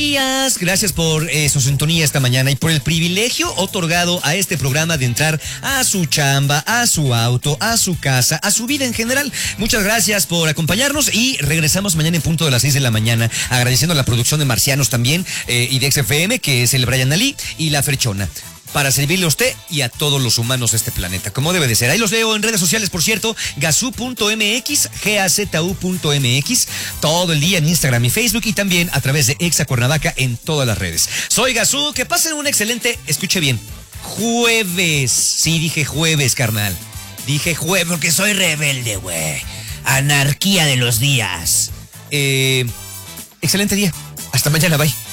días. Gracias por su sintonía esta mañana y por el privilegio otorgado a este programa de entrar a su chamba, a su auto, a su casa, a su vida en general. Muchas gracias por acompañarnos y regresamos mañana en punto de las 6 de la mañana, agradeciendo la producción de Marcianos también y de XFM, que es el Brian Ali y la Ferchona, para servirle a usted y a todos los humanos de este planeta, como debe de ser. Ahí los leo en redes sociales, por cierto, gazu.mx, gazu.mx, todo el día en Instagram y Facebook, y también a través de Exa Cuernavaca en todas las redes. Soy Gazú, que pasen un excelente, escuche bien, jueves. Sí, dije jueves, carnal. Dije jueves porque soy rebelde, güey. Anarquía de los días. Excelente día. Hasta mañana, bye.